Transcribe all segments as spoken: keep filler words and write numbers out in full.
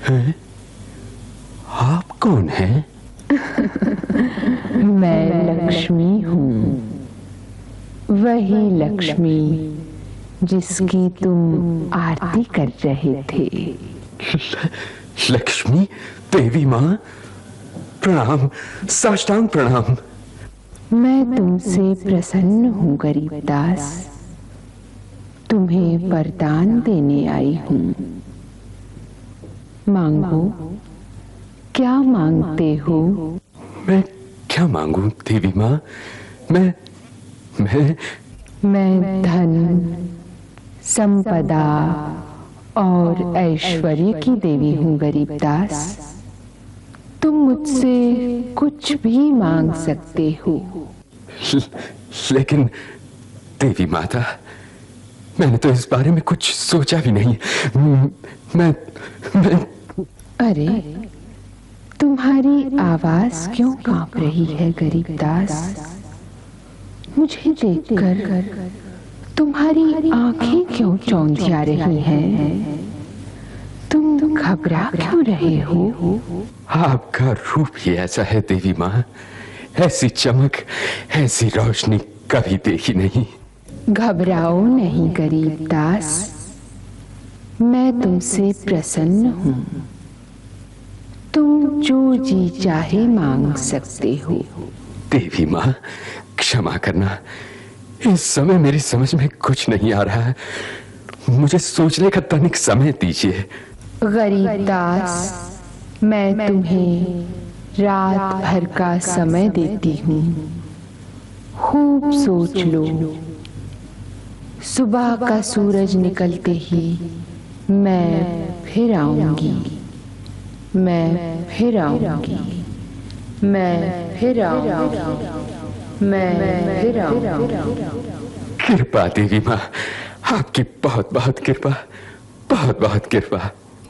हैं? आप कौन हैं? मैं लक्ष्मी हूँ, वही लक्ष्मी जिसकी तुम आरती कर रहे थे। ल, लक्ष्मी देवी माँ, प्रणाम, साष्टांग प्रणाम। मैं तुमसे प्रसन्न हूँ गरीबदास, तुम्हें वरदान देने आई हूँ। मांगो, क्या मांगते हो? मैं क्या मांगू देवी माँ? मैं मैं मैं धन, संपदा और ऐश्वर्य की देवी हूँ गरीबदास। तुम मुझसे कुछ भी मांग सकते हो। ल, लेकिन देवी माता, मैंने तो इस बारे में कुछ सोचा भी नहीं। मैं मैं अरे, तुम्हारी आवाज क्यों कांप रही है गरीबदास? मुझे देखकर तुम्हारी आंखें क्यों चौंधिया रही हैं? तुम घबरा क्यों रहे हो? आपका रूप ही ऐसा है देवी माँ, ऐसी चमक, ऐसी रोशनी कभी देखी नहीं। घबराओ नहीं गरीबदास, मैं तुमसे प्रसन्न हूँ। तुम जो जी चाहे मांग सकते हो। देवी माँ, क्षमा करना, इस समय मेरी समझ में कुछ नहीं आ रहा है। मुझे सोचने का तनिक समय दीजिए। गरीबदास, मैं तुम्हें रात भर का समय देती हूँ। खूब सोच लो। सुबह का सूरज निकलते ही मैं फिर आऊंगी, मैं फिर आऊंगी, मैं फिर आऊंगी, मैं फिर आऊंगी। कृपा देवी माँ, आपकी बहुत बहुत कृपा, बहुत बहुत कृपा।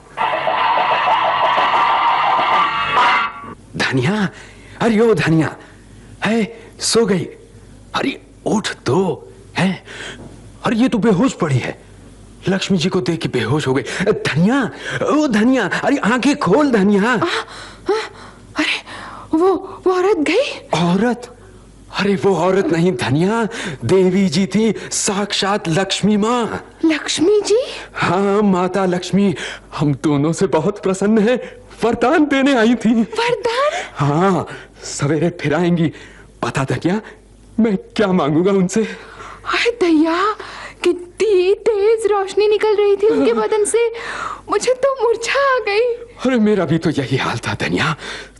धनिया, अरे ओ धनिया, है सो गई? अरे उठ तो है। अरे ये तो बेहोश पड़ी है। लक्ष्मी जी को देख के बेहोश हो गई। धनिया, ओ धनिया, अरे आंखें खोल धनिया। आ, आ, अरे वो वो औरत गई? औरत? अरे वो औरत नहीं धनिया, देवी जी थी, साक्षात लक्ष्मी माँ। लक्ष्मी जी? हाँ माता लक्ष्मी, हम दोनों से बहुत प्रसन्न हैं, वरदान देने आई थी। वरदान? हाँ, सवेरे फिर आएंगी। बता धनिया, मैं क्या मांगूंगा उनसे? अरे दया, कितनी तेज रोशनी निकल रही थी उनके बदन से, मुझे तो मूर्छा आ गई। अरे मेरा भी तो यही हाल था धनिया,